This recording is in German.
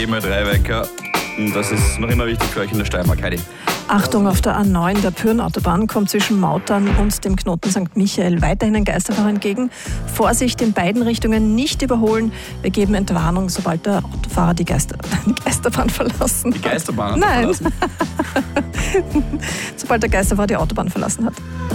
Immer 3 Wecker. Das ist noch immer wichtig für euch in der Steiermark, Heidi. Achtung, auf der A9 der Pyrn-Autobahn kommt zwischen Mautern und dem Knoten St. Michael weiterhin ein Geisterfahrer entgegen. Vorsicht, in beiden Richtungen nicht überholen. Wir geben Entwarnung, sobald der Autofahrer die Geisterbahn verlassen hat. Die Geisterbahn hat Nein. verlassen? Sobald der Geisterfahrer die Autobahn verlassen hat.